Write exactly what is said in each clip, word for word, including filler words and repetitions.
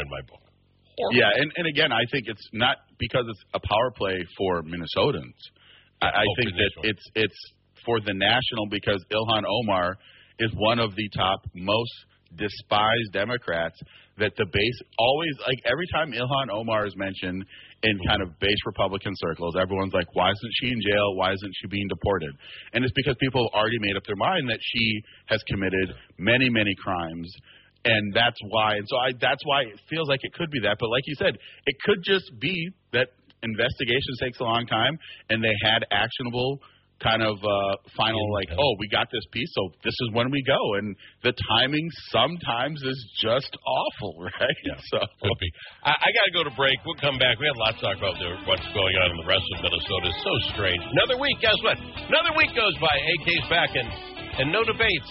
in my book. Yeah, and, and again, I think it's not because it's a power play for Minnesotans. I, I oh, think that it's it's for the national because Ilhan Omar is one of the top most despised Democrats that the base always, like every time Ilhan Omar is mentioned in kind of base Republican circles, everyone's like, why isn't she in jail? Why isn't she being deported? And it's because people have already made up their mind that she has committed many, many crimes. And that's why, and so I, that's why it feels like it could be that. But like you said, it could just be that investigation takes a long time, and they had actionable kind of uh, final, like, oh, we got this piece, so this is when we go. And the timing sometimes is just awful, right? Yeah, so could be. I, I got to go to break. We'll come back. We have lots to talk about there, what's going on in the rest of Minnesota. It's so strange. Another week, guess what? Another week goes by. A K's back, and, and no debates.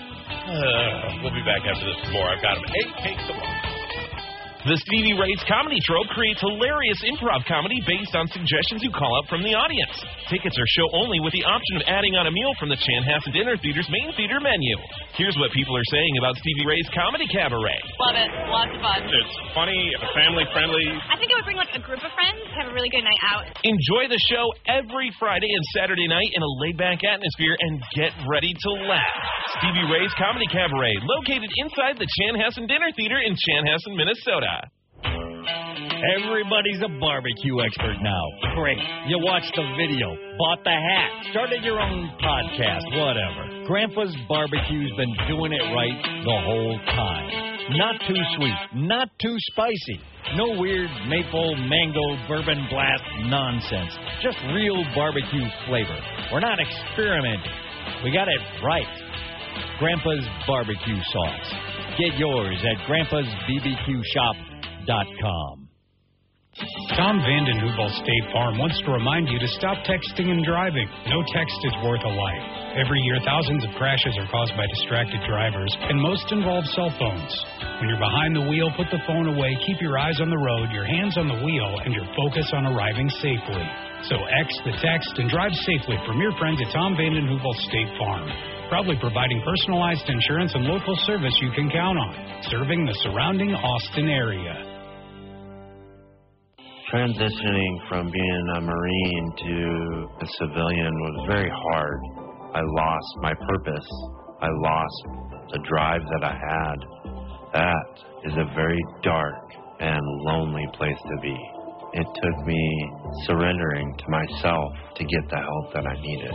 Uh, we'll be back after this with more. I've got him. A K tomorrow. The Stevie Ray's Comedy Trope creates hilarious improv comedy based on suggestions you call up from the audience. Tickets are show only with the option of adding on a meal from the Chanhassen Dinner Theater's main theater menu. Here's what people are saying about Stevie Ray's Comedy Cabaret. Love it. Lots of fun. It's funny, family-friendly. I think it would bring like a group of friends to have a really good night out. Enjoy the show every Friday and Saturday night in a laid-back atmosphere and get ready to laugh. Stevie Ray's Comedy Cabaret, located inside the Chanhassen Dinner Theater in Chanhassen, Minnesota. Everybody's a barbecue expert now. Great. You watched the video, bought the hat, started your own podcast, whatever. Grandpa's Barbecue's been doing it right the whole time. Not too sweet, not too spicy. No weird maple, mango, bourbon blast nonsense. Just real barbecue flavor. We're not experimenting. We got it right. Grandpa's Barbecue Sauce. Get yours at grandpas b b q shop dot com. Tom Vanden Heuvel State Farm wants to remind you to stop texting and driving. No text is worth a life. Every year, thousands of crashes are caused by distracted drivers, and most involve cell phones. When you're behind the wheel, put the phone away, keep your eyes on the road, your hands on the wheel, and your focus on arriving safely. So X the text and drive safely from your friends at Tom Vanden Heuvel State Farm. Proudly providing personalized insurance and local service you can count on. Serving the surrounding Austin area. Transitioning from being a Marine to a civilian was very hard. I lost my purpose. I lost the drive that I had. That is a very dark and lonely place to be. It took me surrendering to myself to get the help that I needed.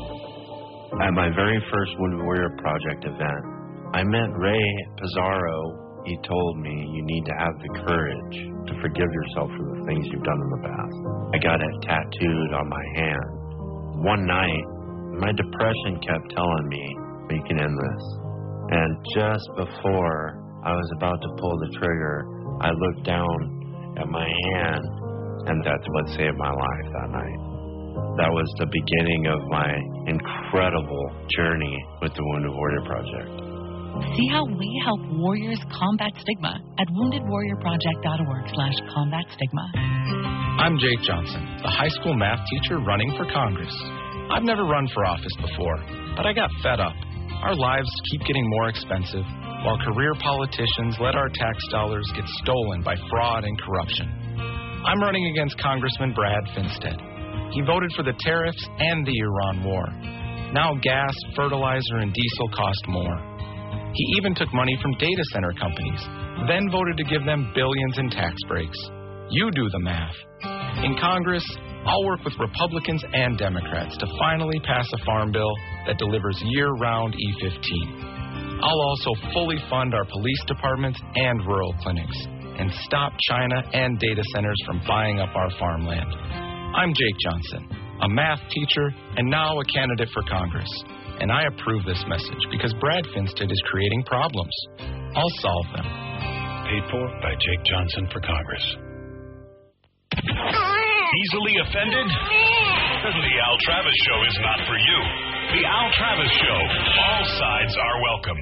At my very first Wounded Warrior Project event, I met Ray Pizarro. He told me you need to have the courage to forgive yourself for the things you've done in the past. I got it tattooed on my hand. One night, my depression kept telling me, we can end this. And just before I was about to pull the trigger, I looked down at my hand, and that's what saved my life that night. That was the beginning of my incredible journey with the Wounded Warrior Project. See how we help warriors combat stigma at wounded warrior project dot org slash combat stigma. I'm Jake Johnson, the high school math teacher running for Congress. I've never run for office before, but I got fed up. Our lives keep getting more expensive, while career politicians let our tax dollars get stolen by fraud and corruption. I'm running against Congressman Brad Finstead. He voted for the tariffs and the Iran war. Now gas, fertilizer, and diesel cost more. He even took money from data center companies, then voted to give them billions in tax breaks. You do the math. In Congress, I'll work with Republicans and Democrats to finally pass a farm bill that delivers year-round E fifteen. I'll also fully fund our police departments and rural clinics and stop China and data centers from buying up our farmland. I'm Jake Johnson, a math teacher and now a candidate for Congress. And I approve this message because Brad Finstead is creating problems. I'll solve them. Paid for by Jake Johnson for Congress. Easily offended? The Al Travis Show is not for you. The Al Travis Show. All sides are welcome.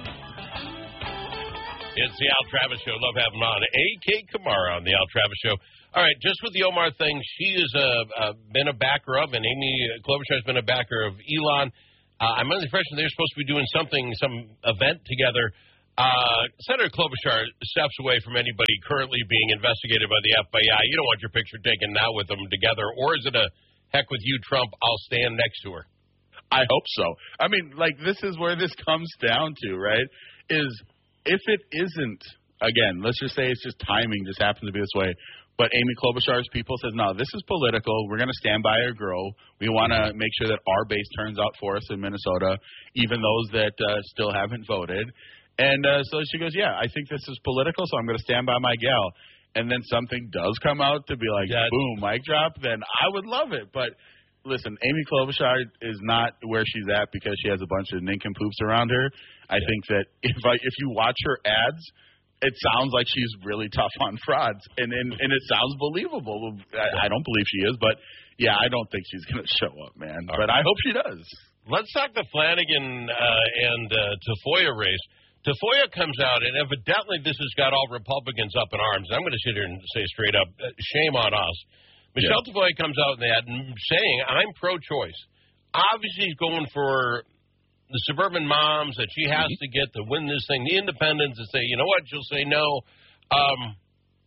It's the Al Travis Show. Love having him on. A K Kamara on the Al Travis Show. All right, just with the Omar thing, she has uh, uh, been a backer of, and Amy Klobuchar has been a backer of Elon. Uh, I'm under the impression they're supposed to be doing something, some event together. Uh, Senator Klobuchar steps away from anybody currently being investigated by the F B I. You don't want your picture taken now with them together, or is it a heck with you, Trump, I'll stand next to her? I hope so. I mean, like, this is where this comes down to, right, is if it isn't, again, let's just say it's just timing, just happens to be this way, but Amy Klobuchar's people says, no, this is political. We're going to stand by our girl. We want to make sure that our base turns out for us in Minnesota, even those that uh, still haven't voted. And uh, so she goes, yeah, I think this is political, so I'm going to stand by my gal. And then something does come out to be like, yeah. boom, mic drop, then I would love it. But listen, Amy Klobuchar is not where she's at because she has a bunch of nincompoops around her. I yeah. think that if I, if you watch her ads, it sounds like she's really tough on frauds, and and, and it sounds believable. I, I don't believe she is, but, yeah, I don't think she's going to show up, man. All but right. I hope she does. Let's talk the Flanagan uh, and uh, Tafoya race. Tafoya comes out, and evidently this has got all Republicans up in arms. I'm going to sit here and say straight up, uh, shame on us. Michelle yeah. Tafoya comes out in that and saying, I'm pro-choice. Obviously he's going for the suburban moms that she has mm-hmm. to get to win this thing. The independents that say, you know what, she'll say no. Um,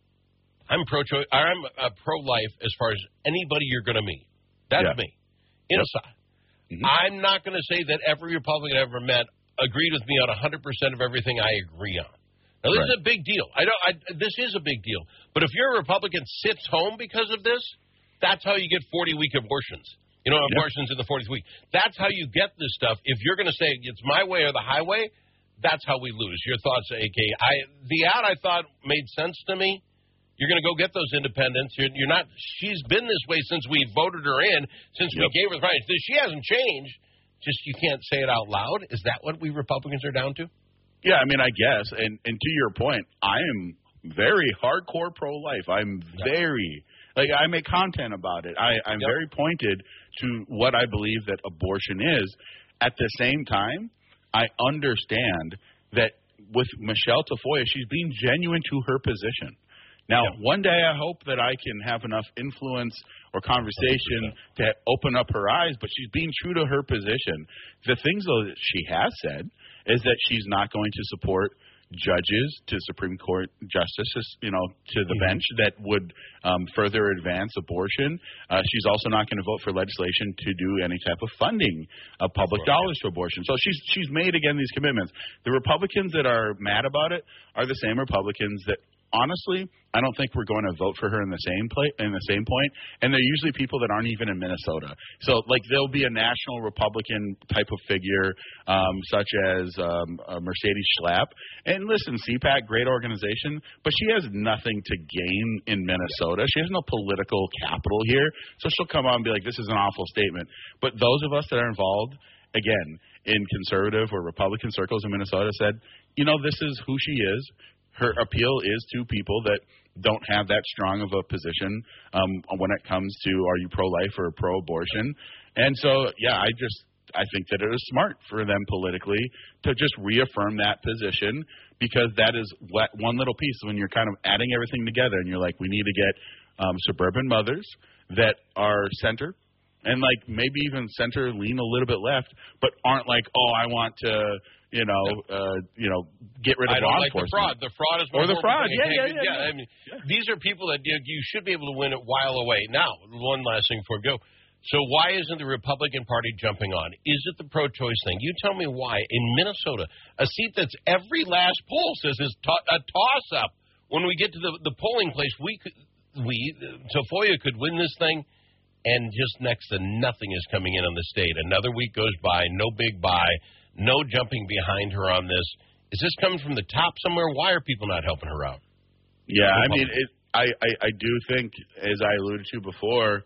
I'm pro-choice. I'm uh, pro-life as far as anybody you're going to meet. That's yeah. me. Inside. Yep. Mm-hmm. I'm not going to say that every Republican I ever met agreed with me on one hundred percent of everything I agree on. Now, this right. is a big deal. I know I, this is a big deal. But if you're a Republican sits home because of this, that's how you get forty-week abortions. You know, yep. abortions in the fortieth week. That's how you get this stuff. If you're going to say it's my way or the highway, that's how we lose. Your thoughts, A K? I, the ad I thought made sense to me. You're going to go get those independents. You're, you're not. She's been this way since we voted her in, since yep. we gave her the right. She hasn't changed. Just you can't say it out loud. Is that what we Republicans are down to? Yeah, I mean, I guess. And and to your point, I am very hardcore pro-life. I'm yep. very, like, I make content about it. I, I'm yep. very pointed to what I believe that abortion is. At the same time, I understand that with Michelle Tafoya, she's being genuine to her position. Now, yep. one day I hope that I can have enough influence or conversation to open up her eyes, but she's being true to her position. The things, though, that she has said is that she's not going to support judges to Supreme Court justices, you know, to the mm-hmm. bench that would um, further advance abortion. Uh, she's also not going to vote for legislation to do any type of funding of public right. dollars to abortion. So she's she's made, again, these commitments. The Republicans that are mad about it are the same Republicans that, honestly, I don't think we're going to vote for her in the same play, in the same point. And they're usually people that aren't even in Minnesota. So, like, there'll be a national Republican type of figure, um, such as um, uh, Mercedes Schlapp. And listen, C PAC, great organization, but she has nothing to gain in Minnesota. She has no political capital here. So she'll come out and be like, this is an awful statement. But those of us that are involved, again, in conservative or Republican circles in Minnesota said, you know, this is who she is. Her appeal is to people that don't have that strong of a position um, when it comes to are you pro-life or pro-abortion. And so, yeah, I just I think that it is smart for them politically to just reaffirm that position because that is what, one little piece when you're kind of adding everything together and you're like, we need to get um, suburban mothers that are center and like maybe even center lean a little bit left, but aren't like, oh, I want to – You know, uh, you know, get rid of I don't law like enforcement. The fraud. The fraud is more or the fraud. Yeah, yeah, yeah, yeah. I mean, yeah. These are people that you, you should be able to win it while away. Now, one last thing before we go. So why isn't the Republican Party jumping on? Is it the pro-choice thing? You tell me why. In Minnesota, a seat that's every last poll says is to- a toss-up. When we get to the, the polling place, we could, we Tafoya could win this thing, and just next to nothing is coming in on the state. Another week goes by, no big buy. No jumping behind her on this. Is this coming from the top somewhere? Why are people not helping her out? Yeah, I mean, it, I, I, I do think, as I alluded to before,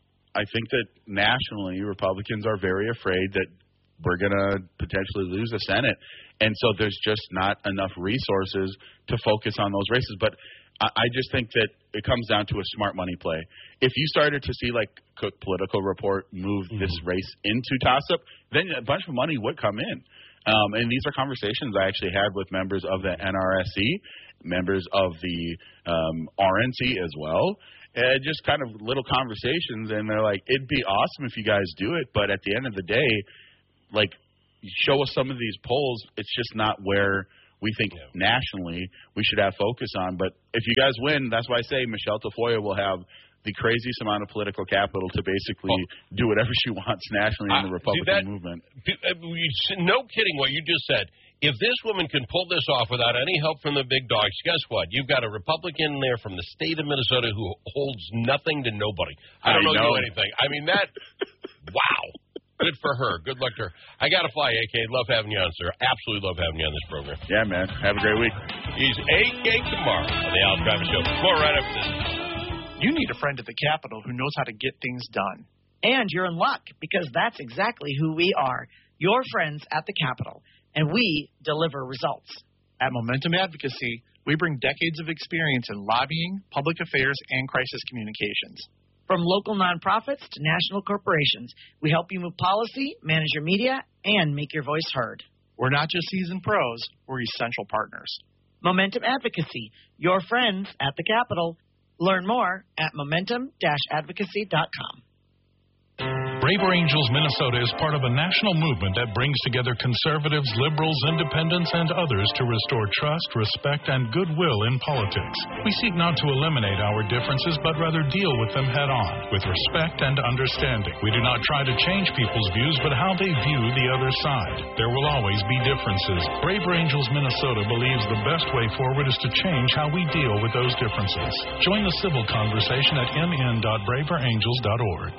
I think that nationally Republicans are very afraid that we're going to potentially lose the Senate. And so there's just not enough resources to focus on those races. But I, I just think that it comes down to a smart money play. If you started to see, like, Cook Political Report move mm-hmm. this race into toss-up, then a bunch of money would come in. Um, and these are conversations I actually had with members of the N R S C, members of the um, R N C as well, and just kind of little conversations. And they're like, it'd be awesome if you guys do it, but at the end of the day, like, show us some of these polls. It's just not where we think nationally we should have focus on. But if you guys win, that's why I say Michelle Tafoya will have the craziest amount of political capital to basically well, do whatever she wants nationally in the Republican that, movement. No kidding what you just said. If this woman can pull this off without any help from the big dogs, guess what? You've got a Republican there from the state of Minnesota who holds nothing to nobody. I don't I know, know. you anything. I mean, that, wow. Good for her. Good luck to her. I got to fly, A K. Love having you on, sir. Absolutely love having you on this program. Yeah, man. Have a great week. He's A K tomorrow on the Al Travis Show. More right after this. You need a friend at the Capitol who knows how to get things done. And you're in luck, because that's exactly who we are, your friends at the Capitol. And we deliver results. At Momentum Advocacy, we bring decades of experience in lobbying, public affairs, and crisis communications. From local nonprofits to national corporations, we help you move policy, manage your media, and make your voice heard. We're not just seasoned pros, we're essential partners. Momentum Advocacy, your friends at the Capitol. Learn more at momentum dash advocacy dot com. Braver Angels Minnesota is part of a national movement that brings together conservatives, liberals, independents, and others to restore trust, respect, and goodwill in politics. We seek not to eliminate our differences, but rather deal with them head-on, with respect and understanding. We do not try to change people's views, but how they view the other side. There will always be differences. Braver Angels Minnesota believes the best way forward is to change how we deal with those differences. Join the civil conversation at m n dot braver angels dot org.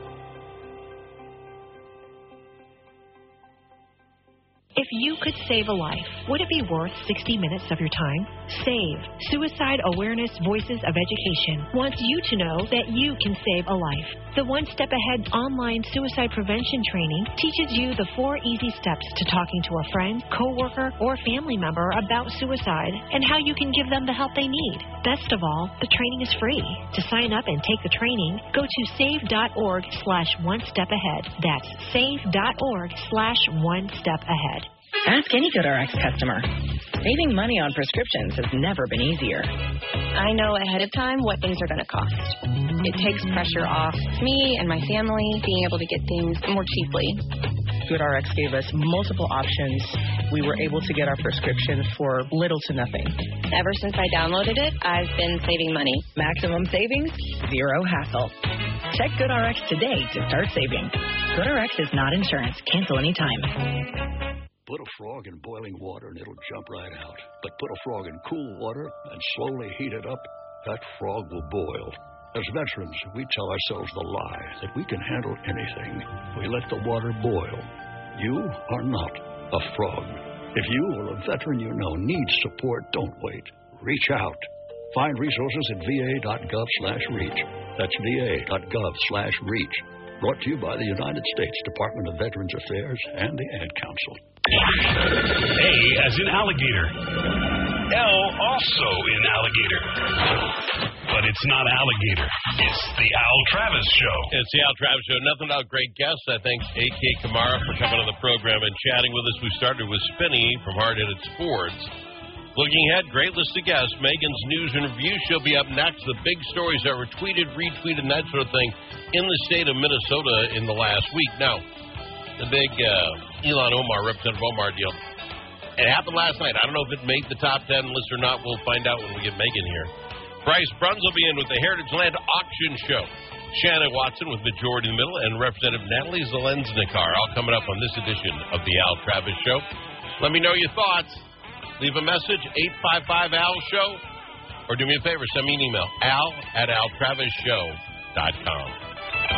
If you could save a life, would it be worth sixty minutes of your time? SAVE, Suicide Awareness Voices of Education, wants you to know that you can save a life. The One Step Ahead online suicide prevention training teaches you the four easy steps to talking to a friend, coworker, or family member about suicide and how you can give them the help they need. Best of all, the training is free. To sign up and take the training, go to save.org slash one step ahead. That's save.org slash one step ahead. Ask any GoodRx customer. Saving money on prescriptions has never been easier. I know ahead of time what things are going to cost. It takes pressure off me and my family being able to get things more cheaply. GoodRx gave us multiple options. We were able to get our prescriptions for little to nothing. Ever since I downloaded it, I've been saving money. Maximum savings, zero hassle. Check GoodRx today to start saving. GoodRx is not insurance. Cancel anytime. Put a frog in boiling water and it'll jump right out. But put a frog in cool water and slowly heat it up, that frog will boil. As veterans, we tell ourselves the lie that we can handle anything. We let the water boil. You are not a frog. If you or a veteran you know needs support, don't wait. Reach out. Find resources at va.gov slash reach. That's va.gov slash reach. Brought to you by the United States Department of Veterans Affairs and the Ad Council. A as in alligator. L also in alligator. But it's not alligator. It's the Al Travis Show. It's the Al Travis Show. Nothing without great guests. I thank A K Kamara for coming on the program and chatting with us. We started with Spinny from Hard-Headed Sports. Looking ahead, great list of guests. Megan's News and Review. She'll be up next. The big stories that were tweeted, retweeted, and that sort of thing in the state of Minnesota in the last week. Now, the big uh, Ilhan Omar, Representative Omar deal. It happened last night. I don't know if it made the top ten list or not. We'll find out when we get Megan here. Bryce Bruns will be in with the Heritage Land Auction Show. Shannon Watson with Majority in the Middle, and Representative Natalie Zelensnikar, all coming up on this edition of the Al Travis Show. Let me know your thoughts. Leave a message, eight five five A L Show, or do me a favor, send me an email, al at al travis show dot com.